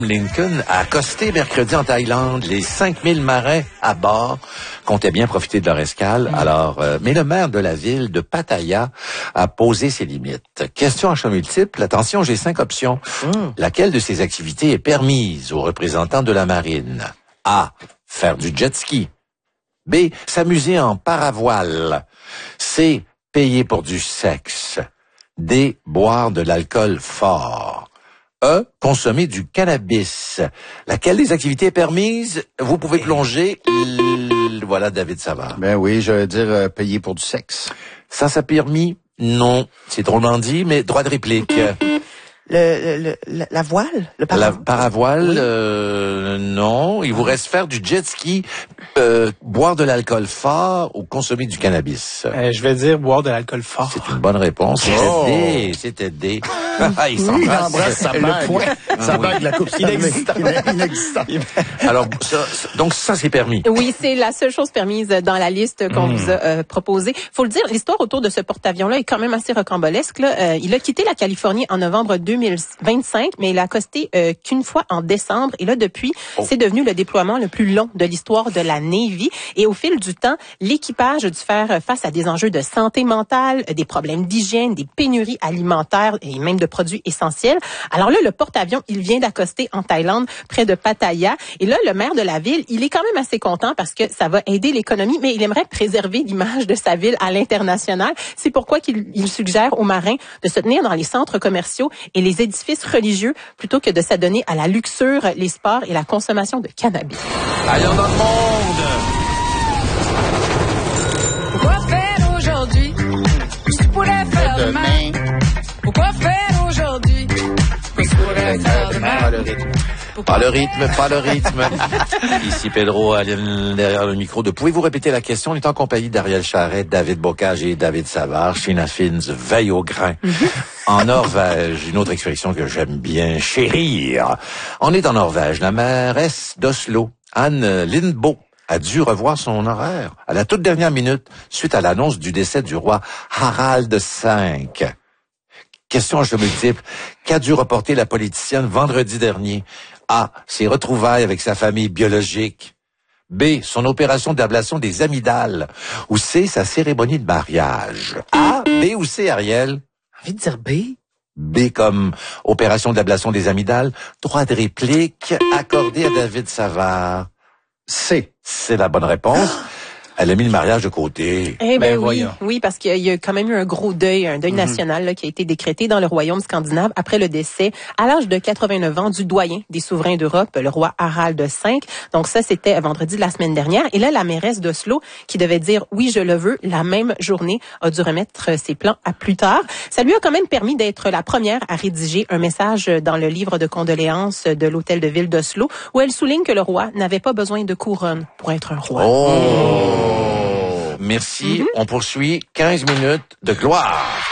Lincoln a accosté mercredi en Thaïlande. Les 5000 marins à bord comptaient bien profiter de leur escale. Mais le maire de la ville de Pattaya a posé ses limites. Question à choix multiple. Attention, j'ai 5 options. Laquelle de ces activités est permise aux représentants de la marine? A. Faire du jet ski. B. S'amuser en paravoile. C. Payer pour du sexe. D. Boire de l'alcool fort. E. Consommer du cannabis. Laquelle des activités est permise? Vous pouvez plonger. Voilà David Savard. Ben oui, je veux dire payer pour du sexe. Ça permis? Non. C'est drôlement dit, mais droit de réplique. La voile? La paravoile, oui. Non. Il vous reste faire du jet ski, boire de l'alcool fort ou consommer du cannabis. Je vais dire boire de l'alcool fort. C'est une bonne réponse. C'était D. Il embrasse sa bague. Sa bague de la coupe inexistante. Alors, donc ça, c'est permis. Oui, c'est la seule chose permise dans la liste qu'on vous a proposée. Faut le dire, l'histoire autour de ce porte-avions-là est quand même assez rocambolesque. Là. Il a quitté la Californie en novembre 2025, mais il a accosté qu'une fois en décembre. Et là, depuis, c'est devenu le déploiement le plus long de l'histoire de la Navy. Et au fil du temps, l'équipage a dû faire face à des enjeux de santé mentale, des problèmes d'hygiène, des pénuries alimentaires et même de produits essentiels. Alors là, le porte-avions, il vient d'accoster en Thaïlande, près de Pattaya. Et là, le maire de la ville, il est quand même assez content parce que ça va aider l'économie, mais il aimerait préserver l'image de sa ville à l'international. C'est pourquoi il suggère aux marins de se tenir dans les centres commerciaux et les édifices religieux plutôt que de s'adonner à la luxure, les sports et la consommation de cannabis. Allons dans le monde! Pourquoi faire aujourd'hui ce qu'on pourrait faire demain? Pourquoi faire aujourd'hui ce qu'on pourrait faire demain? Pas le rythme. Ici Pedro, derrière le micro. Pouvez-vous répéter la question? On est en compagnie d'Ariel Charret, David Bocage et David Savard. Sheena Fins veille au grain. En Norvège, une autre expression que j'aime bien, chérir. On est en Norvège. La mairesse d'Oslo, Anne Lindboe, a dû revoir son horaire à la toute dernière minute suite à l'annonce du décès du roi Harald V. Question à choix multiple. Qu'a dû reporter la politicienne vendredi dernier? A. Ses retrouvailles avec sa famille biologique. B. Son opération d'ablation des amygdales. Ou C. Sa cérémonie de mariage. A, B ou C, Ariel? J'ai envie de dire B. B comme opération d'ablation des amygdales. Droit de réplique accordé à David Savard. C. C'est la bonne réponse. Elle a mis le mariage de côté. Eh ben oui, parce qu'il y a quand même eu un gros deuil, un deuil national là, qui a été décrété dans le royaume scandinave après le décès à l'âge de 89 ans du doyen des souverains d'Europe, le roi Harald V. Donc ça, c'était vendredi de la semaine dernière. Et là, la mairesse d'Oslo, qui devait dire « oui, je le veux » la même journée, a dû remettre ses plans à plus tard. Ça lui a quand même permis d'être la première à rédiger un message dans le livre de condoléances de l'hôtel de ville d'Oslo, où elle souligne que le roi n'avait pas besoin de couronne pour être un roi. Merci. On poursuit 15 minutes de gloire.